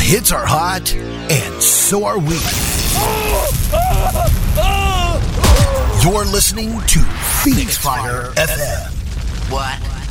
hits are hot, and so are we. You're listening to Phoenix Fire FM. What?